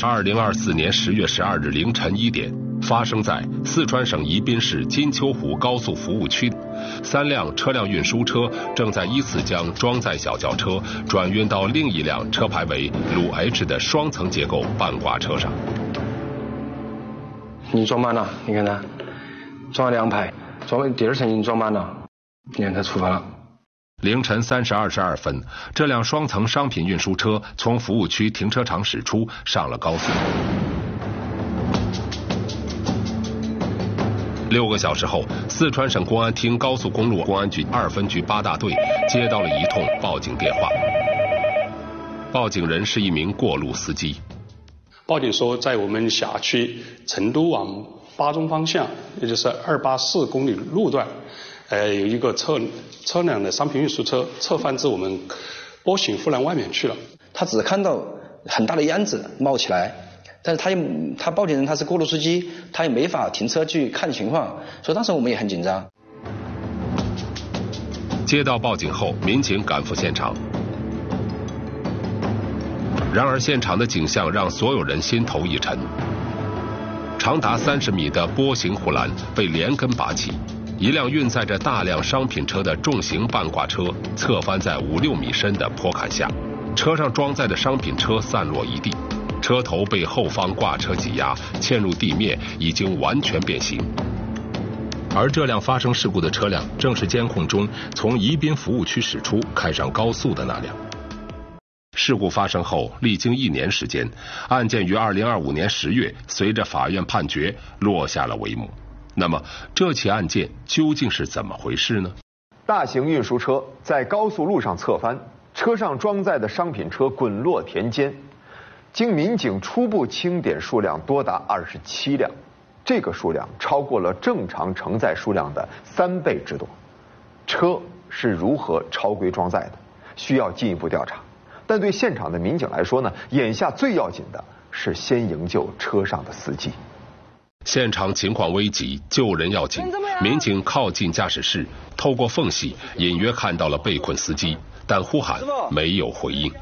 2024年10月12日凌晨1点，发生在四川省宜宾市金秋湖高速服务区，3辆车辆运输车正在依次将装载小轿车转运到另一辆车牌为鲁 H 的双层结构半挂车上。 你装满了，你看它，装了2排，第2层已经装满了，你看它出发了。 凌晨3时22分，这辆双层商品运输车从服务区停车场驶出，上了高速。6个小时后，四川省公安厅高速公路公安局2分局8大队接到了一通报警电话。报警人是一名过路司机。 报警说，在我们辖区成都往巴中方向，也就是284公里路段，有一个车辆的商品运输车侧翻至我们波形护栏外面去了。 他只看到很大的烟子冒起来，但是他报警人他是过路司机，他也没法停车去看情况，所以当时我们也很紧张。 接到报警后，民警赶赴现场。然而现场的景象让所有人心头一沉，长达30米的波形护栏被连根拔起，一辆运载着大量商品车的重型半挂车侧翻在5-6米深的坡坎下，车上装载的商品车散落一地，车头被后方挂车挤压，嵌入地面，已经完全变形。而这辆发生事故的车辆正是监控中从宜宾服务区驶出开上高速的那辆。事故发生后，历经1年时间，案件于2025年10月随着法院判决落下了帷幕。那么，这起案件究竟是怎么回事呢？ 大型运输车在高速路上侧翻，车上装载的商品车滚落田间。经民警初步清点，数量多达27辆，这个数量超过了正常承载数量的3倍之多。车是如何超规装载的，需要进一步调查。但对现场的民警来说呢，眼下最要紧的是先营救车上的司机。 现场情况危急，救人要紧。民警靠近驾驶室，透过缝隙隐约看到了被困司机，但呼喊没有回应。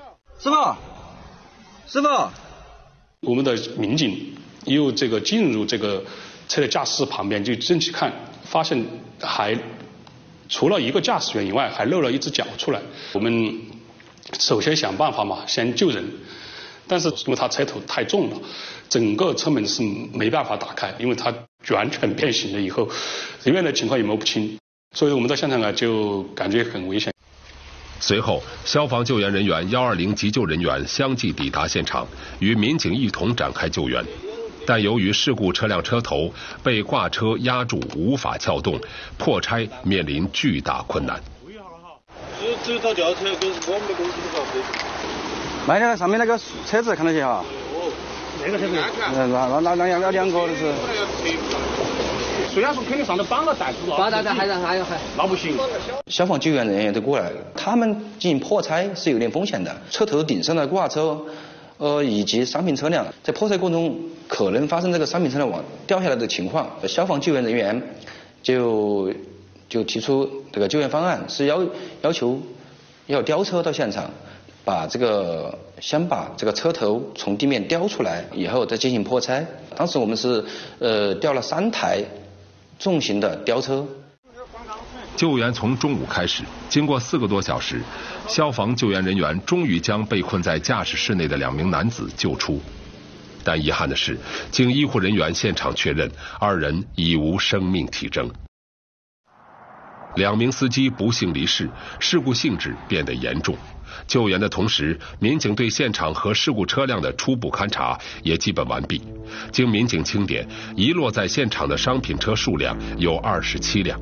师傅， 我们的民警又进入这个车的驾驶室旁边，就进去看，发现还除了一个驾驶员以外，还露了一只脚出来。我们首先想办法嘛，先救人，但是因为他车头太重了，整个车门是没办法打开，因为它完全变形了以后，人员的情况也摸不清，所以我们到现场就感觉很危险。 随后，消防救援人员、120急救人员相继抵达现场，与民警一同展开救援。但由于事故车辆车头被挂车压住，无法撬动，破拆面临巨大困难。 只有找轿车，跟我们的公司不搞。 买那个上面那个车子看得见哈。 哦，那个车子。 那两个是。 虽然说肯定上头绑了带子了，绑带还那不行。 消防救援人员都过来了，他们进行破拆是有点风险的。车头顶上的挂车，以及商品车辆在破拆过程中可能发生这个商品车辆往掉下来的情况，消防救援人员就提出这个救援方案，是要求要吊车到现场，先把这个车头从地面吊出来，以后再进行破拆。当时我们是吊了3台重型的吊车。 救援从中午开始，经过4个多小时，消防救援人员终于将被困在驾驶室内的2名男子救出。但遗憾的是，经医护人员现场确认，2人已无生命体征。2名司机不幸离世，事故性质变得严重。救援的同时，民警对现场和事故车辆的初步勘查也基本完毕。经民警清点，遗落在现场的商品车数量有27辆。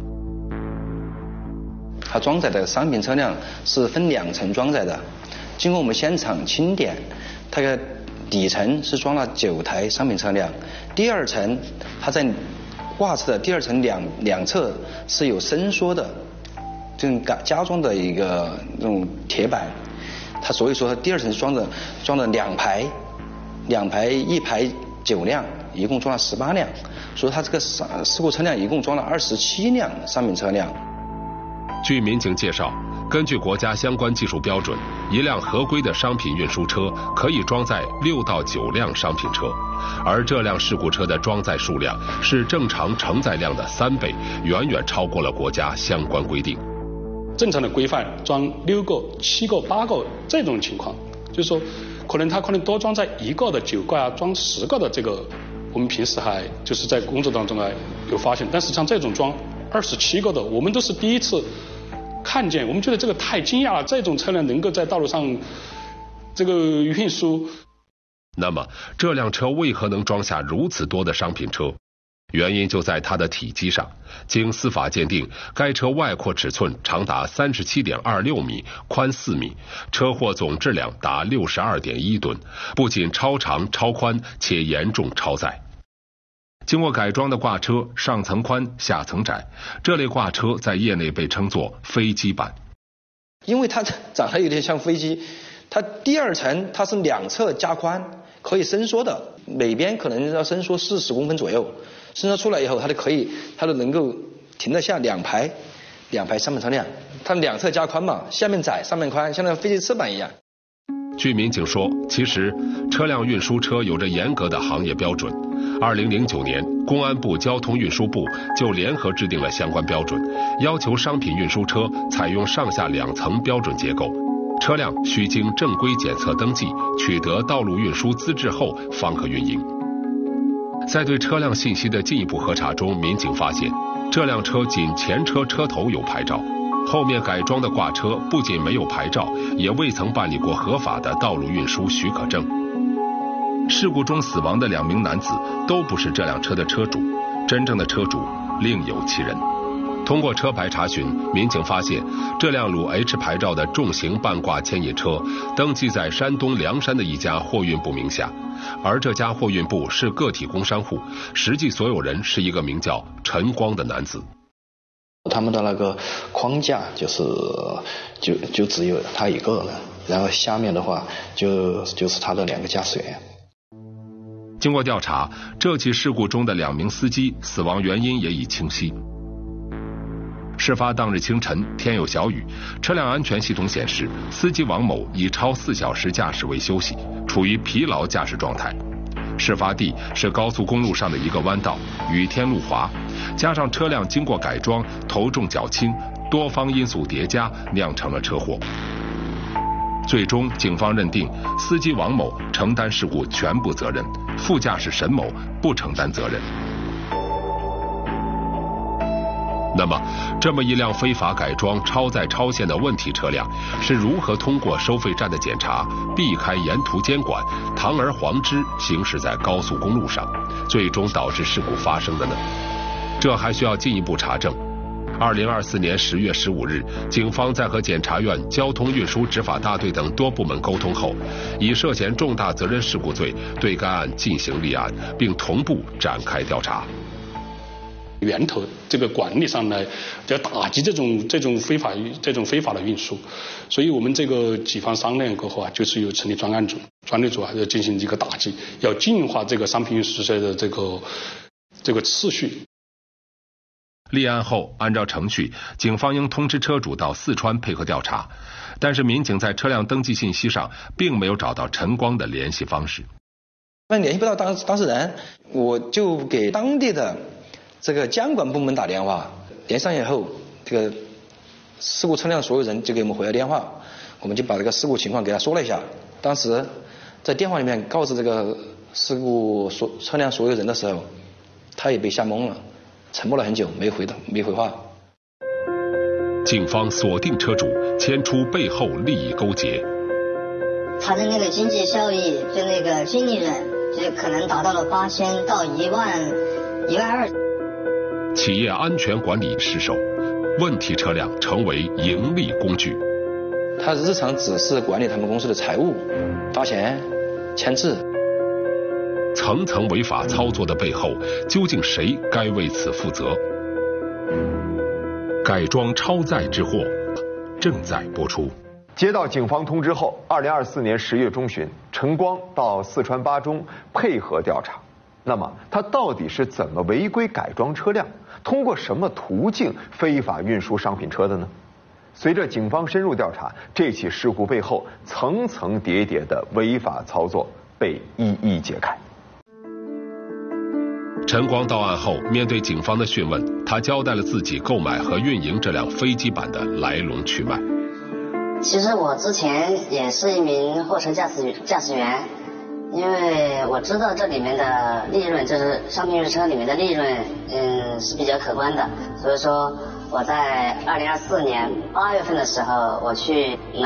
它装载的商品车辆是分2层装载的。经过我们现场清点，它的底层是装了9台商品车辆，第2层它在挂车的第2层两侧是有伸缩的这种加装的一个那种铁板，它所以说第2层装了2排，1排9辆，一共装了18辆，所以它这个事故车辆一共装了27辆商品车辆。 据民警介绍， 根据国家相关技术标准，一辆合规的商品运输车可以装载6到9辆商品车，而这辆事故车的装载数量是正常承载量的3倍，远远超过了国家相关规定。 正常的规范装6个、7个、8个这种情况，就是说可能多装载1个的酒罐啊，装10个的这个，我们平时还就是在工作当中有发现，但是像这种装27个的，我们都是第一次看见，我们觉得这个太惊讶了，这种车辆能够在道路上这个运输。 那么这辆车为何能装下如此多的商品车？原因就在它的体积上。经司法鉴定，该车外扩尺寸长达37.26米，宽4米，车货总质量达62.1吨，不仅超长超宽，且严重超载。经过改装的挂车上层宽下层窄，这类挂车在业内被称作飞机版。 因为它长得有点像飞机，它第2层它是2侧加宽，可以伸缩的，每边可能要伸缩40公分左右，伸缩出来以后它都能够停得下两排商品车辆，它2侧加宽嘛，下面窄上面宽，像那飞机翅膀一样。 据民警说，其实车辆运输车有着严格的行业标准。2009年，公安部交通运输部就联合制定了相关标准，要求商品运输车采用上下2层标准结构，车辆需经正规检测登记，取得道路运输资质后方可运营。在对车辆信息的进一步核查中，民警发现，这辆车仅前车车头有牌照，后面改装的挂车不仅没有牌照，也未曾办理过合法的道路运输许可证。事故中死亡的2名男子都不是这辆车的车主，真正的车主另有其人。通过车牌查询，民警发现这辆鲁 H 牌照的重型半挂牵引车登记在山东凉山的一家货运部名下，而这家货运部是个体工商户，实际所有人是一个名叫陈光的男子。 他们的那个框架就只有他一个人，然后下面的话就是他的2个驾驶员。 经过调查，这起事故中的2名司机死亡原因也已清晰。事发当日清晨，天有小雨，车辆安全系统显示，司机王某以超4小时驾驶未休息，处于疲劳驾驶状态。事发地是高速公路上的一个弯道，雨天路滑，加上车辆经过改装，头重脚轻，多方因素叠加，酿成了车祸。最终，警方认定司机王某承担事故全部责任，副驾驶沈某不承担责任。那么，这么一辆非法改装、超载超限的问题车辆，是如何通过收费站的检查，避开沿途监管，堂而皇之行驶在高速公路上，最终导致事故发生的呢？这还需要进一步查证。2024年10月15日，警方在和检察院、交通运输执法大队等多部门沟通后，以涉嫌重大责任事故罪对该案进行立案，并同步展开调查。 源头这个管理上呢，要打击这种非法的运输，所以我们这个几方商量过后啊，就是有成立专案组，专案组啊要进行一个打击，要净化这个商品运输车的这个次序。 立案后，按照程序，警方应通知车主到四川配合调查，但是民警在车辆登记信息上并没有找到陈光的联系方式。 联系不到当事人，我就给当地的这个监管部门打电话，连上以后，这个事故车辆所有人就给我们回了电话，我们就把这个事故情况给他说了一下。当时在电话里面告知这个事故车辆所有人的时候，他也被吓懵了，沉默了很久，没回话。 警方锁定车主，牵出背后利益勾结。 他的那个经济效益，就那个经理人，就可能达到了8000到12000。 企业安全管理失守，问题车辆成为盈利工具。 他日常只是管理他们公司的财务、发钱、签字。 层层违法操作的背后，究竟谁该为此负责？改装超载之祸正在播出。 接到警方通知后，2024年10月中旬，陈光到四川巴中配合调查。那么他到底是怎么违规改装车辆，通过什么途径非法运输商品车的呢？ 随着警方深入调查，这起事故背后层层叠叠的违法操作被一一揭开。 陈光到案后，面对警方的讯问，他交代了自己购买和运营这辆飞机版的来龙去脉。 其实我之前也是一名货车驾驶员，因为我知道这里面的利润，就是商品运车里面的利润，是比较可观的，所以说我在2024年8月份的时候，我去